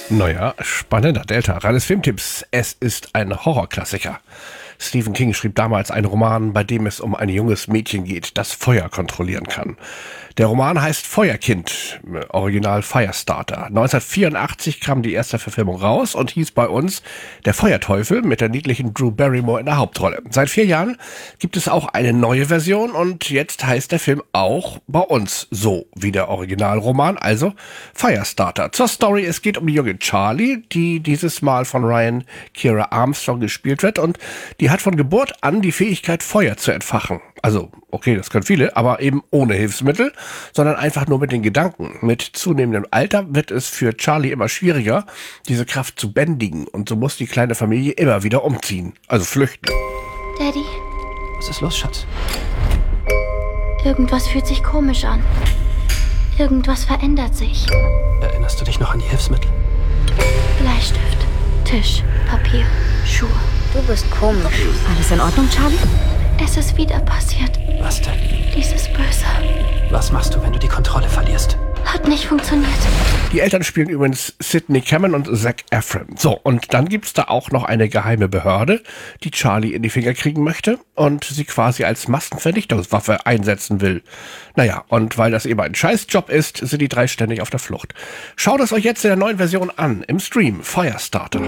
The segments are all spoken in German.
Neuer, spannender Delta. Reines Filmtipps. Es ist ein Horrorklassiker. Stephen King schrieb damals einen Roman, bei dem es um ein junges Mädchen geht, das Feuer kontrollieren kann. Der Roman heißt Feuerkind, Original Firestarter. 1984 kam die erste Verfilmung raus und hieß bei uns Der Feuerteufel mit der niedlichen Drew Barrymore in der Hauptrolle. Seit 4 Jahren gibt es auch eine neue Version und jetzt heißt der Film auch bei uns so wie der Originalroman, also Firestarter. Zur Story: Es geht um die junge Charlie, die dieses Mal von Ryan Kiera Armstrong gespielt wird, und die hat von Geburt an die Fähigkeit, Feuer zu entfachen. Also, okay, das können viele, aber eben ohne Hilfsmittel, sondern einfach nur mit den Gedanken. Mit zunehmendem Alter wird es für Charlie immer schwieriger, diese Kraft zu bändigen, und so muss die kleine Familie immer wieder umziehen, also flüchten. Daddy, Was ist los, Schatz? irgendwas fühlt sich komisch an. Irgendwas verändert sich. Erinnerst du dich noch an die Hilfsmittel? Bleistift, Tisch, Papier, Schuhe. Du bist komisch. Alles in Ordnung, Charlie? Es ist wieder passiert. Was denn? Dieses Böse Was machst du, wenn du die Kontrolle verlierst? hat nicht funktioniert. Die Eltern spielen übrigens Sidney Cameron und Zac Efron. So, und dann gibt's da auch noch eine geheime Behörde, die Charlie in die Finger kriegen möchte und sie quasi als Massenvernichtungswaffe einsetzen will. Naja, und weil das eben ein Scheißjob ist, sind die 3 ständig auf der Flucht. Schaut es euch jetzt in der neuen Version an, im Stream Firestarter.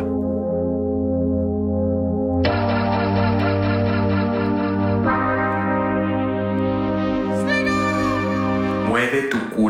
Mueve tu culo.